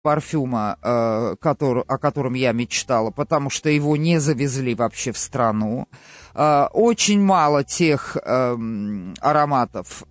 парфюма, о котором я мечтала, потому что его не завезли вообще в страну. Очень мало тех ароматов,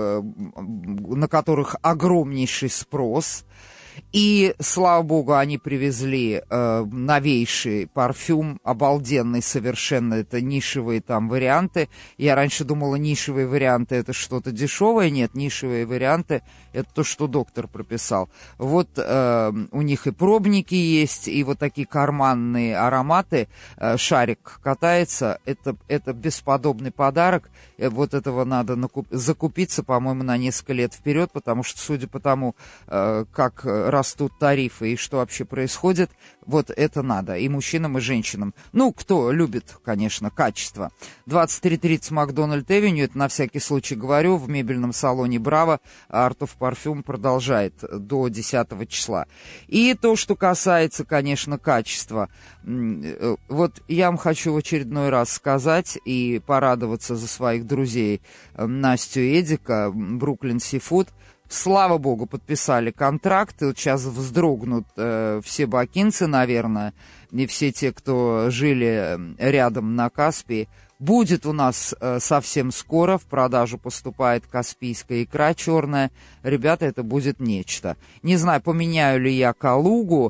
на которых огромнейший спрос. И, слава богу, они привезли новейший парфюм, обалденный совершенно, это нишевые там варианты. Я раньше думала, нишевые варианты это что-то дешевое, нет, нишевые варианты это то, что доктор прописал. Вот у них и пробники есть, и вот такие карманные ароматы, шарик катается, это бесподобный подарок. Вот этого надо закупиться, по-моему, на несколько лет вперед, потому что, судя по тому, как растут тарифы и что вообще происходит, вот это надо и мужчинам, и женщинам. Ну, кто любит, конечно, качество. 23:30 Макдональд-Эвеню, это на всякий случай говорю, в мебельном салоне «Браво» Art of Parfum продолжает до 10 числа. И то, что касается, конечно, качества. Вот я вам хочу в очередной раз сказать и порадоваться за своих друзей Настю и Эдика, Brooklyn Seafood. Слава богу, подписали контракт, и вот сейчас вздрогнут все бакинцы, наверное, и все те, кто жили рядом на Каспии. Будет у нас совсем скоро, в продажу поступает каспийская икра черная. Ребята, это будет нечто. Не знаю, поменяю ли я Калугу,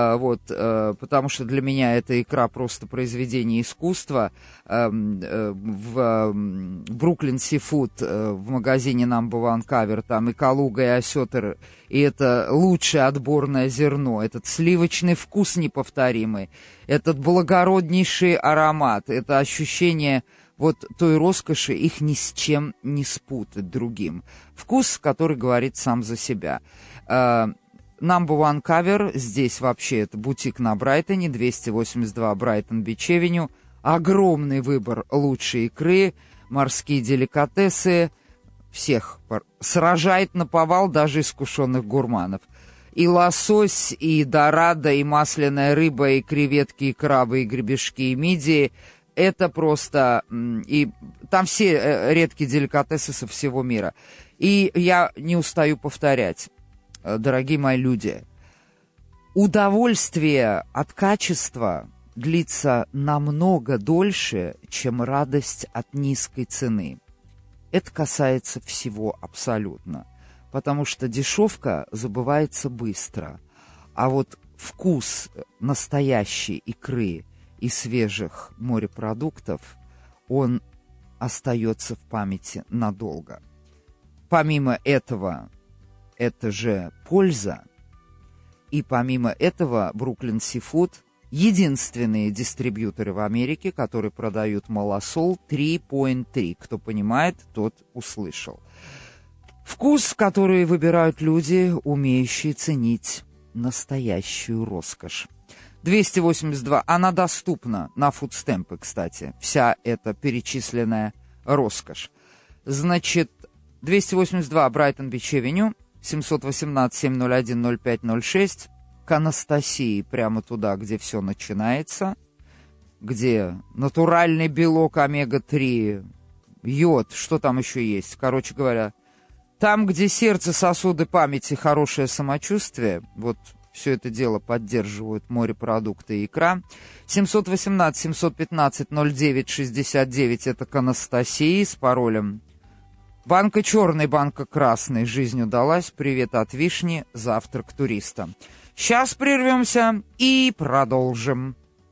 потому что для меня эта икра просто произведение искусства. В Brooklyn Seafood, в магазине Number One Cover, там и Калуга, и осетр, и это лучшее отборное зерно, этот сливочный вкус неповторимый, этот благороднейший аромат, это ощущение вот той роскоши, их ни с чем не спутать другим. Вкус, который говорит сам за себя. Number One Cover, здесь вообще это бутик на Брайтоне, 282 Брайтон Бич Авеню, огромный выбор лучшей икры, морские деликатесы, всех сражает наповал даже искушенных гурманов. И лосось, и дорадо, и масляная рыба, и креветки, и крабы, и гребешки, и мидии. Это просто... И там все редкие деликатесы со всего мира. И я не устаю повторять, дорогие мои люди, удовольствие от качества длится намного дольше, чем радость от низкой цены. Это касается всего абсолютно. Потому что дешевка забывается быстро. А вот вкус настоящей икры и свежих морепродуктов, он остается в памяти надолго. Помимо этого, это же польза. И помимо этого, Brooklyn Seafood — единственные дистрибьюторы в Америке, которые продают малосол 3.3. Кто понимает, тот услышал. Вкус, который выбирают люди, умеющие ценить настоящую роскошь. 282. Она доступна на фудстемпы, кстати. Вся эта перечисленная роскошь. Значит, 282 Брайтон Бич Авеню, 718-701-0506. К Анастасии, прямо туда, где все начинается. Где натуральный белок омега-3, йод, что там еще есть? Короче говоря, там, где сердце, сосуды памяти, хорошее самочувствие, вот все это дело поддерживают морепродукты и икра. 718-715-0969, это к Анастасии с паролем. Банка черный, банка красный, жизнь удалась, привет от Вишни, завтрак туриста. Сейчас прервемся и продолжим.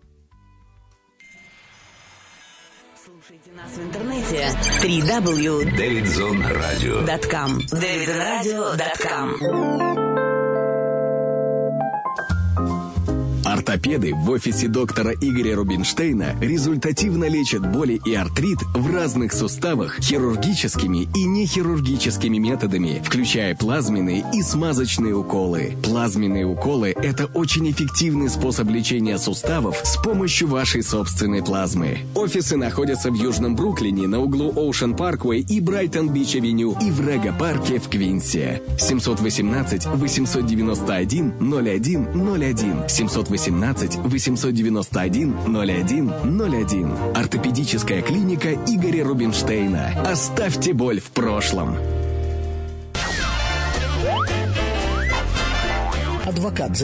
Слушайте нас в интернете www.davidzonradio.com davidzonradio.com. Ортопеды в офисе доктора Игоря Рубинштейна результативно лечат боли и артрит в разных суставах хирургическими и нехирургическими методами, включая плазменные и смазочные уколы. Плазменные уколы – это очень эффективный способ лечения суставов с помощью вашей собственной плазмы. Офисы находятся в Южном Бруклине на углу Ocean Parkway и Брайтон Бич Авеню и в Рега-парке в Квинсе. 718-891-0101. 718-891-0101. Ортопедическая клиника Игоря Рубинштейна. Оставьте боль в прошлом. Адвокат